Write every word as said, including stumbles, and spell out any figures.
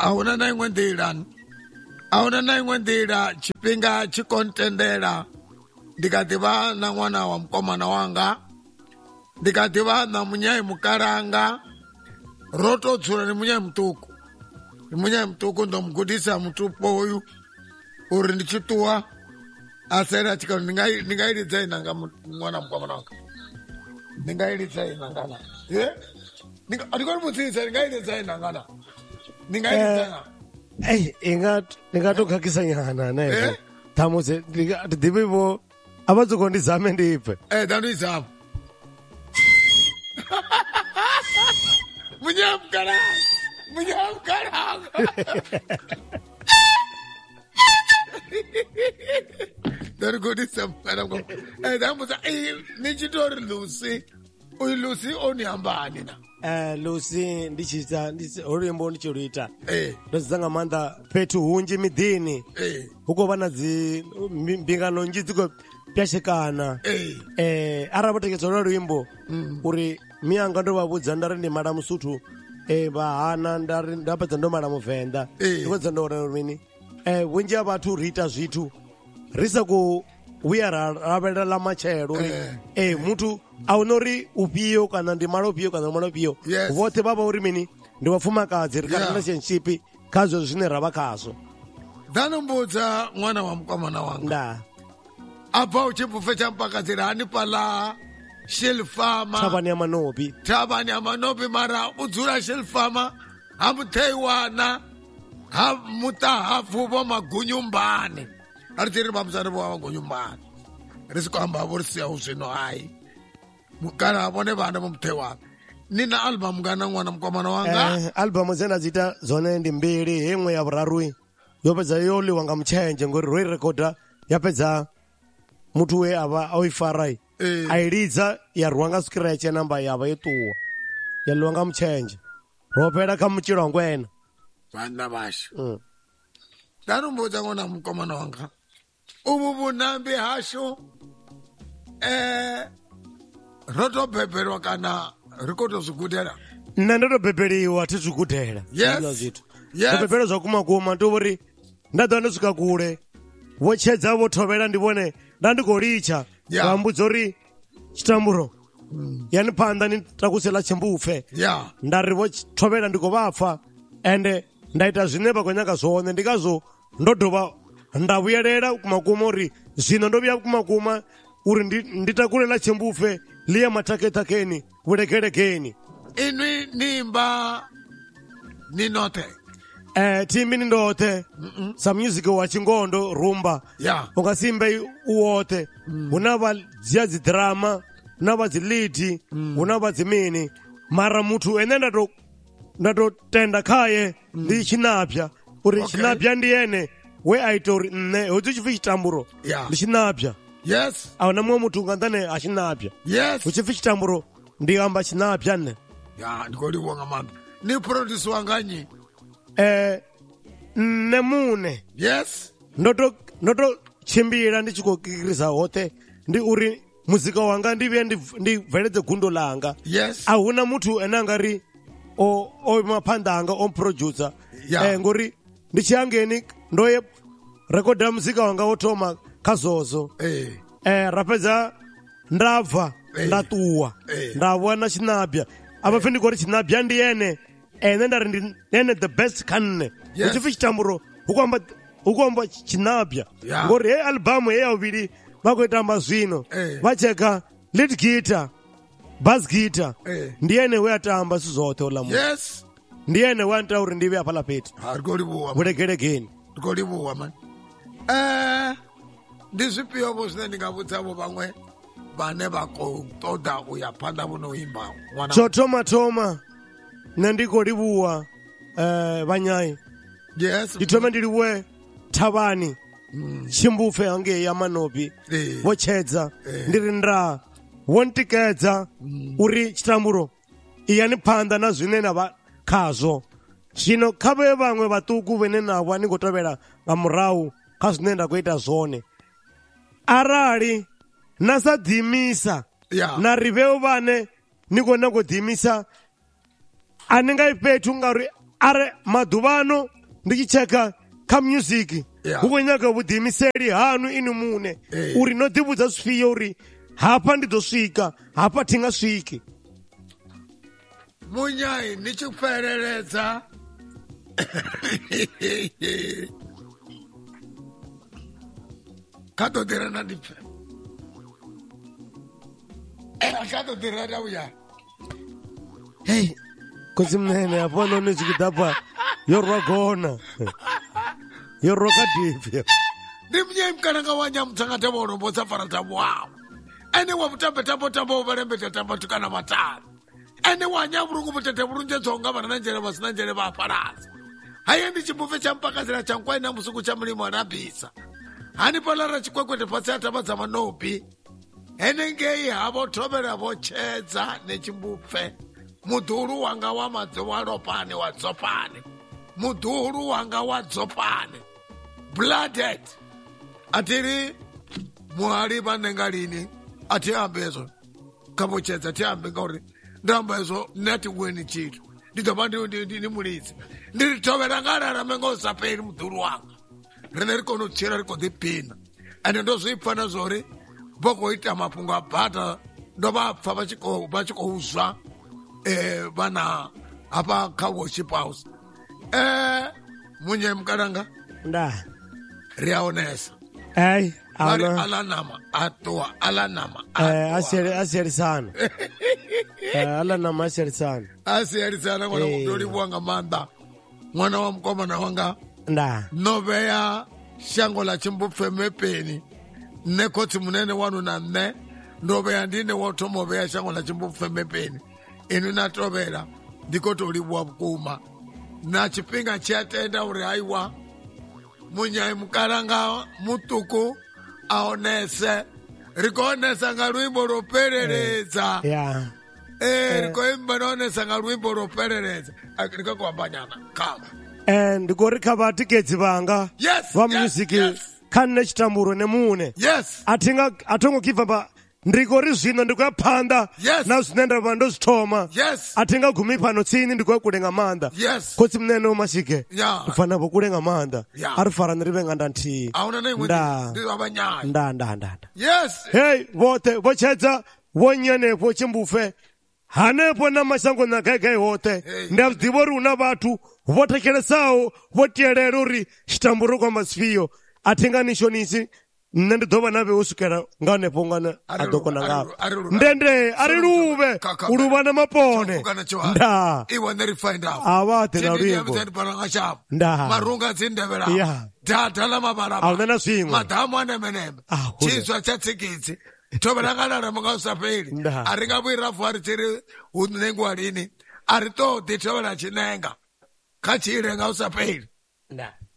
ahuna na iṅwe nḓila ahuna na iṅwe nḓila tshifhinga tshi kontendela ndi kha ḓivha na ṅwana wa mukomana wanga ndi kha ḓivha na munyai mukalanga ro to dzula ni munyai muṱuku ndi munyai muṱuku ndo mugudisa mutupo hoyu uri ndi tshi ṱuwa a sela tshikalo ndi nga ndi nga ilidza ina nga ṅwana mukomana wanga ndi nga ilidza ina ngana eh ndi ndi kho mutsitsa ndi nga ilidza ina ngana ndi nga ilidza ina eh inga ninga to khakisa nyana na eh thamuse ndi dibibo abazoko ndizame ndiphe eh dani izama munyamkara munyamkara dari godisa mara ko eh damuza eh ni chitori Lucy uyu Lucy oni ambani na eh Lucy ndichita ndisi orimbo ndichiruita eh ndozanga manda petu hunji midini eh huko vana dzi mbingano njidziko pyashekana eh eh arabotekedzo lwa luimbo uri miyanga ndo vhavhudza ndari ndi mala musuthu eh vahana ndari ndapedza ndo mala muvenda ndivhodza ndo uri mini eh vhunji ha vhathu ri ita zwithu ri sa ku vhuya ra lavhelela matshelo uri eh muthu ahuna uri ufhio kana ndi malo ufhio kana malo ufhio vhoṱhe vha vha uri mini ndi vhafumakadzi ri kha relationship kha zwo zwine ra vha khazwo dano mbudza ṅwana wa mukomana wanga nda abva uchibvufe cha mpakadzira hanipala Shilfama thavhani ya manopi thavhani ya manopi mara udzula Shilfama hamuteiwana ha mutahafu vo magunyumbani ari tiri vamsari vo magunyumbani risi kuhamba vo risiyahu zwino hayi mukana vone vana vo muteiwana nina album ngana ṅwana mukomana wanga eh album dzena dzita dzone ndi mbili hemwe ya vhuraru yo fhedza yo liwa nga mutshenje ngori ro i recorda ya fhedza muthu we avha o ifara a ilidza ya rwa nga scratch namba yavha yo ṱuwa ya liwa nga mutshenje ro fhela kha mutshilo wa ngwena vana vasho dano mbudza ṅwana mukomana wanga uvhu vhunambi hashu eh ro to bebelwa kana ri khou tou zwi gudela nṋe ndo to bebeliwa thi zwi gudela yes ndo bebelwa zwa kumakuma ndi uri nda ḓo ndo swika kule vho tshedza vho thovhela ndi vhone nda ndi khou litsha vha mbudza uri tshitamburo yani phanḓa ni takusela tshimbufe nda ri vho thovhela ndi khou vhapfa ende nda ita zwine vha khou nyaga zwone ndi ngazwo ndo dovha nda vhuyelela kumakuma uri zwino ndo vhuya kumakuma uri ndi takulela tshimbufe liya mathakethakeni vhulekelekeni inwi nimba ni note eh timbi ni ndote sa music wa chingondo rumba yeah ungasimbe uwote huna va dzia dzi drama huna va dzi lead huna va dzi mini mara muthu ene ndato ndato tenda khaye ndi chinapya uri chinapya ndi ene we a ita uri nne hodzi tshipfi tshitamburo ndi chinapya yes ahuna muṅwe muthu nga nḓane a chinapya yes utshipfi tshitamburo ndi amba chinapya nne ya ndi khou livhuwa nga maanḓa ni produce wanga nyi eh nne mune yes ndoto ndoto tshimbila ndi tshi khou kikirisa hoṱhe ndi uri muzika wanga ndi vhuye ndi bveledze gundo langa yes ahuna muthu ene a nga ri o o ima phanḓa anga o producer eh ngori ndi tshi hangeni ndo ye rekoda muzika wanga wo thoma kha zozo eh eh ra fhedza nda bva nda ṱuwa nda vhona chinabya apa pfhi ndi khou ri chinabya ndi ene ene nda ri ndi ene the best kha nne hu tshi pfi tshitamburo hu khou amba hu khou amba chinabya ngori heyi albamu heyi ya vhuvhili vha khou tamba zwino vha tsheka lead guitar bass guitar ndi ene we a tamba zwithu zwoṱhe ola muthu yes ndi ene we a nita uri ndi vhe hafhaḽa fhethu ri khou livhuwa vhulegelegeni ri khou livhuwa mani eh ndi zwifhio vho zwine ndi nga vhudzavho vhaṅwe vhane vha khou ṱoḓa u ya phanḓa vho no imba ṅwana tsho thoma thoma nṋe ndi khou livhuwa eh vhanyayi yes ndi thome ndi livhuwe thavhani tshimbufe hangei ya manopi vho tshedza ndi ri nda vho ntikedza uri tshitamburo iyani phanḓa na zwine na vha khazwo zwino kha vhe vhaṅwe vhaṱuku vhene na vha ni khou tovhela nga murahu kha zwine nda khou ita zwone arali na sa ḓiimisa na ri vheo vhane ni khou nyago ḓiimisa a ni nga i fhethu ngauri are maḓuvhano ndichicheka kha music Yeah. hu khou nyaga vhudiimiseli hanu ini muṋe Eh. uri no ḓivhudza zwifhio uri hapa ndi ḓo swika hapa thi nga swiki. Munyai ni tshi fheleledza kha ḓo ḓira na ndi pfe kha ḓo ḓira na uya Hey, kosi mnene hapana une zvikidhapa yorwa gona yorwa kadipya. ndi munyai mkananga wa nyamutsangata vaurombosa fara tambo wavo ene wa mutambe tambo tambo uvarembeta tamba tukana matari ene wa nyavurungu mutete vurunjedzonga vana na njere vasina njere vafarasa hayendi chimufe champakazira chankwai na musuku cha mulimo anabhisa hani palara chikwekwete pasi atavadza manopi ene ngei havo tovera vochedza nechimbufe mudhuru wanga wa madzowaropani wa dzopani mudhuru wanga wa dzopani blooded atiri muhari vanenga lini atiambezo kamuchedza tiambe ngauri ndambezo nati weni chitu ndidzoba ndi mulisi ndiritovera ngararame ngosaperi mudhuru wanga rine rikono chera riko dhipina ande ndozvipfana zvori bogoita mapungo abhata ndovapfa vachikouzva eh, vana apa ka worship house eh, munye mkaranga Nda. riaonesa Hey, vari ana. alanama atoa alanama Eh, asiyeri asiyeri sana. Eh, alanama asiyeri sana. asiyerisana mwana Eh. kudoliwa nga manda mwana wa mkomana wanga Nda. noveya shango la chimbupfe mepeni nekoti munene wanu na nne ndoveya ndine wotomoveya shango la chimbupfe mepeni inu natovera ndikotoliwa vukuma na chipinga chiatenda uri haiwa munyai mkaranga mutuku aonese rikoonesa nga lwimbo ropereredza Yeah. eh rikoimba naonesa nga lwimbo ropereredza rikakuambanyana kama Eh, ndikori kha vatikedzi vanga Yes, va yes, music yes. kha nne chitamburo nemune yes atinga atongo kibva pa ndikori zvino ndikuya phanda Yes. na zwine ndabva ndozvithoma yes atinga gumi pano tsini ndikuya kule nga maanḓa yes khotsi munene umashike Yeah. ndifana vo kule nga maanḓa Yeah. ari fara ni ri venga nda nthihi auna naimwe Nda. ndi vabanyaya nda nda nda nda yes hey vote vochedza vonyenepo chimbufe hanepo na mashango na gaigai hote Hey. ndi a zwi ḓivha uri hu na vhathu vho thetshelessaho vho tielela uri tshitambo kwamba zwifhio a thi nga ni shonisi nne ndi ḓo vha na vhe u swikela nga hanefho ngane a Ari ḓo lu- kona ari ngavho lu- ari lu- ndende ari luve Kaka- u luvha na mapone Chokukana chohari. nda iwe ndiri find out a vhaḓe na luimbo tindiyevuzani paranga shapo Nda. marunga dzindevela Yeah. dada la a hu mabaraba na zwiṅwe madamu anemeneme Ah, huna. chiswa cha tsikitsi toveranganara munga usapeli Nda. ari nga vuyira fuari chiri unengwa lini ari todi tovela chinenga kha chiirenga usapeli nda